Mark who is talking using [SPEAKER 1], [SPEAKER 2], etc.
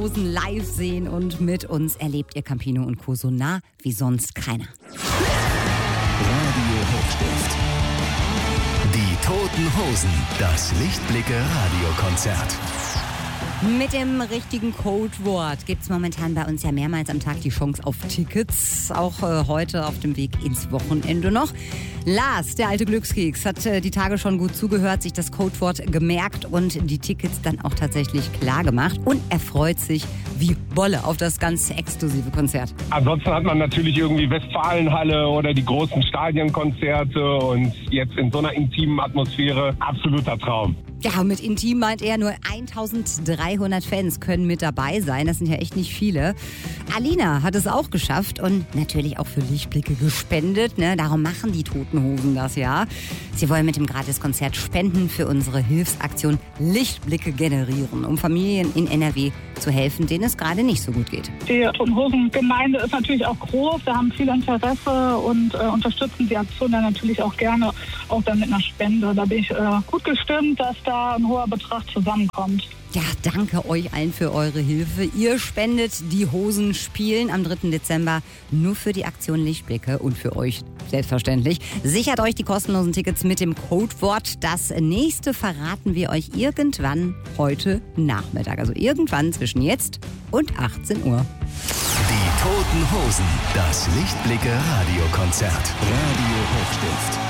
[SPEAKER 1] Hosen live sehen und mit uns erlebt ihr Campino und Co. so nah wie sonst keiner.
[SPEAKER 2] Radio Hochstift. Die Toten Hosen. Das Lichtblicke-Radiokonzert.
[SPEAKER 1] Mit dem richtigen Codewort gibt es momentan bei uns ja mehrmals am Tag die Chance auf Tickets. Auch heute auf dem Weg ins Wochenende noch. Lars, der alte Glückskeks, hat die Tage schon gut zugehört, sich das Codewort gemerkt und die Tickets dann auch tatsächlich klar gemacht. Und er freut sich wie Bolle auf das ganz exklusive Konzert.
[SPEAKER 3] Ansonsten hat man natürlich irgendwie Westfalenhalle oder die großen Stadionkonzerte und jetzt in so einer intimen Atmosphäre absoluter Traum.
[SPEAKER 1] Ja, mit intim meint er, nur 1300 Fans können mit dabei sein. Das sind ja echt nicht viele. Alina hat es auch geschafft und natürlich auch für Lichtblicke gespendet. Ne? Darum machen die Toten Hosen das ja. Sie wollen mit dem Gratiskonzert spenden für unsere Hilfsaktion Lichtblicke generieren, um Familien in NRW zu helfen, denen es gerade nicht so gut geht.
[SPEAKER 4] Die Toten Hosen Gemeinde ist natürlich auch groß. Wir haben viel Interesse und unterstützen die Aktion dann natürlich auch gerne, auch dann mit einer Spende. Da bin ich gut gestimmt, dass da ein hoher Betrag zusammenkommt.
[SPEAKER 1] Ja, danke euch allen für eure Hilfe. Ihr spendet, die Hosen spielen am 3. Dezember nur für die Aktion Lichtblicke und für euch selbstverständlich. Sichert euch die kostenlosen Tickets mit dem Codewort. Das nächste verraten wir euch irgendwann heute Nachmittag. Also irgendwann zwischen jetzt und 18 Uhr.
[SPEAKER 2] Die Toten Hosen. Das Lichtblicke-Radiokonzert. Radio Hochstift.